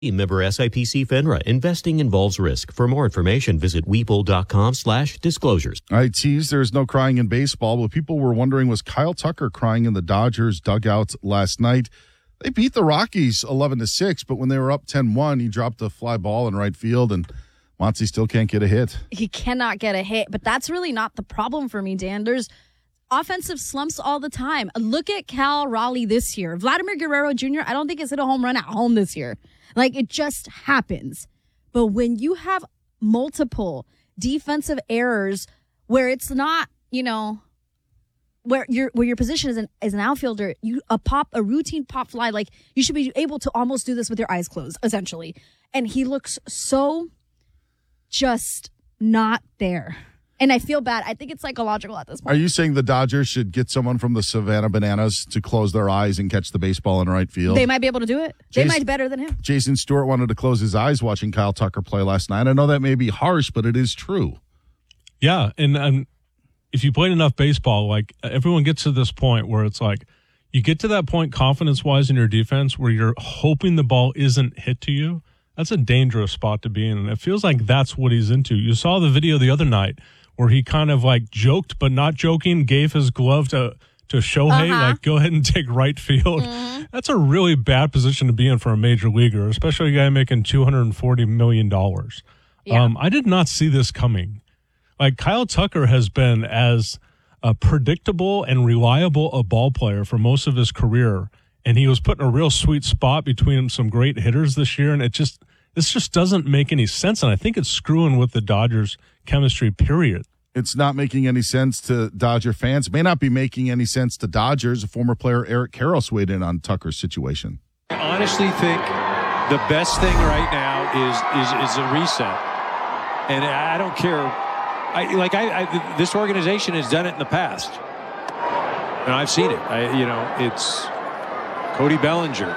Member SIPC FINRA. Investing involves risk. For more information, visit webull.com/disclosures. I teased there's no crying in baseball, but people were wondering, was Kyle Tucker crying in the Dodgers dugout last night? They beat the Rockies 11-6, but when they were up 10-1, he dropped a fly ball in right field, and Monty still can't get a hit. He cannot get a hit, but that's really not the problem for me, Dan. There's offensive slumps all the time. Look at Cal Raleigh this year. Vladimir Guerrero Jr., I don't think has hit a home run at home this year. Like, it just happens. But when you have multiple defensive errors where it's not, where your position is an outfielder, a routine pop fly, like, you should be able to almost do this with your eyes closed, essentially. And he looks so just not there. And I feel bad. I think it's psychological at this point. Are you saying the Dodgers should get someone from the Savannah Bananas to close their eyes and catch the baseball in right field? They might be able to do it. They might be better than him. Jason Stewart wanted to close his eyes watching Kyle Tucker play last night. I know that may be harsh, but it is true. Yeah, and if you played enough baseball, like, everyone gets to this point where it's like, you get to that point confidence-wise in your defense where you're hoping the ball isn't hit to you. That's a dangerous spot to be in, and it feels like that's what he's into. You saw the video the other night where he kind of like joked but not joking, gave his glove to Shohei, like, go ahead and take right field. Mm-hmm. That's a really bad position to be in for a major leaguer, especially a guy making $240 million. Yeah. I did not see this coming. Like, Kyle Tucker has been as predictable and reliable a ball player for most of his career, and he was put in a real sweet spot between some great hitters this year, and this just doesn't make any sense, and I think it's screwing with the Dodgers' chemistry, period. It's not making any sense to Dodger fans. It may not be making any sense to Dodgers. Former player Eric Karros weighed in on Tucker's situation. I honestly think the best thing right now is a reset. And I don't care. This organization has done it in the past. And I've seen it. It's Cody Bellinger,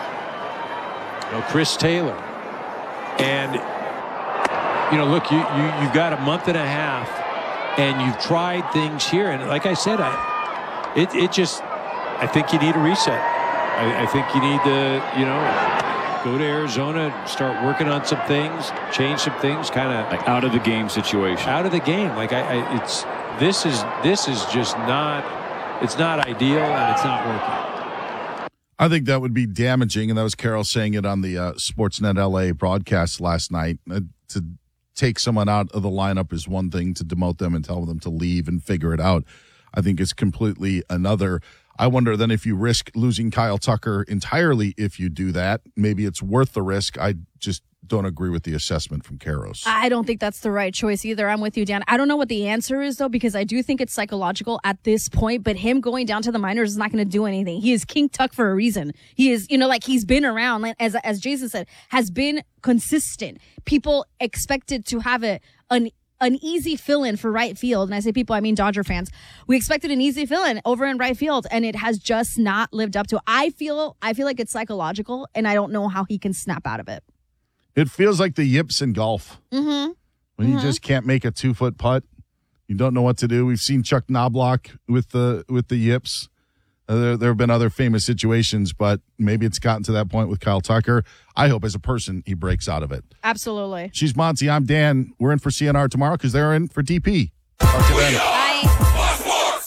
Chris Taylor. And, look, you've got a month and a half, and you've tried things here. And like I said, I think you need a reset. I think you need to, go to Arizona and start working on some things, change some things, kind of like out of the game situation. Out of the game. Like this is just not, it's not ideal, and it's not working. I think that would be damaging, and that was Carol saying it on the Sportsnet LA broadcast last night. To take someone out of the lineup is one thing. To demote them and tell them to leave and figure it out, I think is completely another. I wonder then if you risk losing Kyle Tucker entirely if you do that. Maybe it's worth the risk. I just don't agree with the assessment from Karros. I don't think that's the right choice either. I'm with you, Dan. I don't know what the answer is, though, because I do think it's psychological at this point, but him going down to the minors is not going to do anything. He is King Tuck for a reason. He is, he's been around, as Jason said, has been consistent. People expected to have an easy fill-in for right field. And I say people, I mean Dodger fans. We expected an easy fill-in over in right field, and it has just not lived up to it. I feel like it's psychological, and I don't know how he can snap out of it. It feels like the yips in golf. Mm-hmm. When you just can't make a 2-foot putt, you don't know what to do. We've seen Chuck Knobloch with the yips. There have been other famous situations, but maybe it's gotten to that point with Kyle Tucker. I hope as a person he breaks out of it. Absolutely. She's Monty. I'm Dan. We're in for CNR tomorrow because they're in for DP. Talk to them. Bye.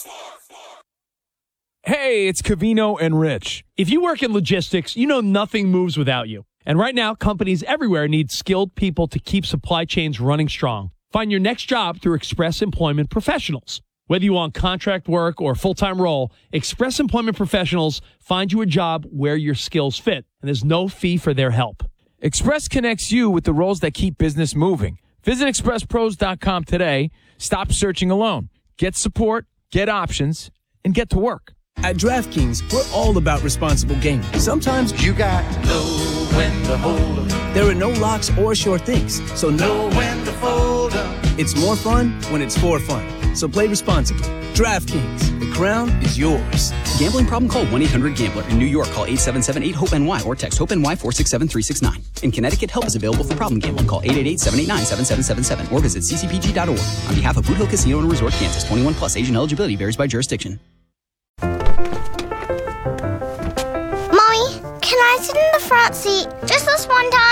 Hey, it's Covino and Rich. If you work in logistics, you know nothing moves without you. And right now, companies everywhere need skilled people to keep supply chains running strong. Find your next job through Express Employment Professionals. Whether you want contract work or a full-time role, Express Employment Professionals find you a job where your skills fit, and there's no fee for their help. Express connects you with the roles that keep business moving. Visit expresspros.com today. Stop searching alone. Get support, get options, and get to work. At DraftKings, we're all about responsible gaming. Sometimes you got to know when to hold 'em. There are no locks or sure things, so know when to fold 'em. It's more fun when it's for fun. So play responsibly. DraftKings, the crown is yours. Gambling problem? Call 1-800-GAMBLER. In New York, call 877-8-HOPE-NY or text HOPE-NY 467-369. In Connecticut, help is available for problem gambling. Call 888-789-7777 or visit ccpg.org. On behalf of Boot Hill Casino and Resort, Kansas, 21 plus. Asian eligibility varies by jurisdiction. Mommy, can I sit sit in the front seat just this one time.